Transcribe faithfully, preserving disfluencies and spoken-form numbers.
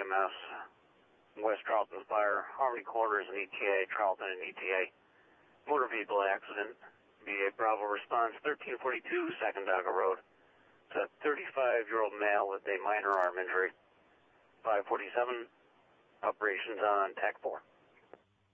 M S, West Charlton Fire, Harmony Quarters and E T A, Charlton and E T A. Motor vehicle accident, B A Bravo response, thirteen forty-two Sacandaga Road. It's a thirty-five-year-old male with a minor arm injury. five forty-seven, operations on T A C four.